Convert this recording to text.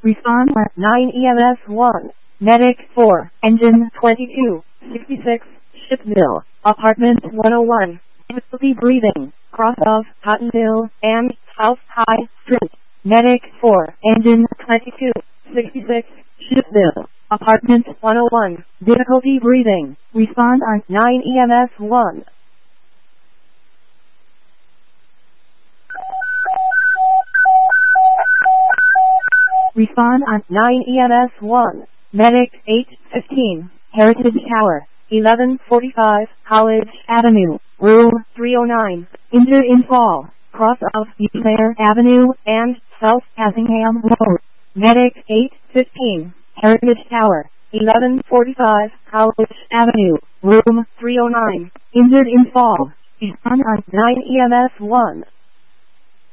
Respond at 9 EMS 1. Medic 4. Engine 2266. Shipmill. Apartment 101. Difficulty breathing. Cross of Cottonville and South High Street. Medic 4. Engine 2266. Shipmill. Apartment 101. Difficulty breathing. Respond on 9 EMS 1. Respond on 9 EMS 1. Medic 815. Heritage Tower. 1145 College Avenue. Room 309. Injured in fall. Cross of Clare Avenue and South Assingham Road. Medic 815. Heritage Tower. 1145 College Avenue. Room 309. Injured in fall. Respond on 9 EMS 1.